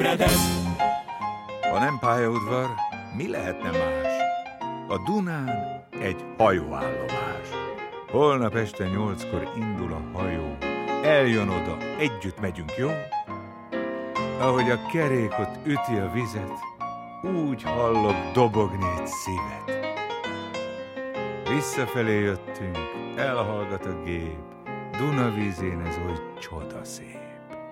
Eredez! Ha nem pályaudvar, mi lehetne más? A Dunán egy hajóállomás. Holnap este 8-kor indul a hajó. Eljön oda, együtt megyünk, jó? Ahogy a kerékot üti a vizet, úgy hallok dobogni egy szívet. Visszafelé jöttünk, elhallgat a gép, Dunavízén ez oly csodaszép.